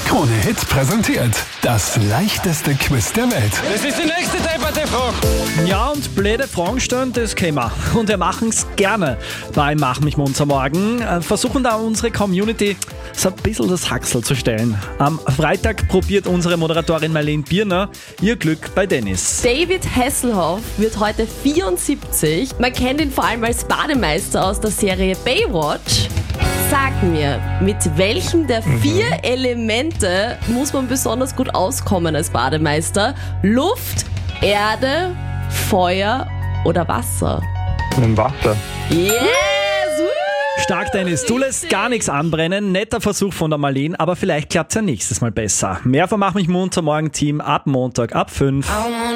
Krone Hit präsentiert das leichteste Quiz der Welt. Das ist die nächste Debatte-Frage. Ja, und blöde Fragen stellen, das können wir. Und wir machen es gerne bei Mach mich munter morgen. Versuchen da unsere Community so ein bisschen das Hacksel zu stellen. Am Freitag probiert unsere Moderatorin Marlene Bierner ihr Glück bei Dennis. David Hasselhoff wird heute 74. Man kennt ihn vor allem als Bademeister aus der Serie Baywatch. Sag mir, mit welchem der 4 Elemente muss man besonders gut auskommen als Bademeister? Luft, Erde, Feuer oder Wasser? Im Wasser. Yes! Stark, Dennis. Du lässt gar nichts anbrennen. Netter Versuch von der Marlene, aber vielleicht klappt es ja nächstes Mal besser. Mehr von Mach mich munter morgen Team ab Montag ab 5.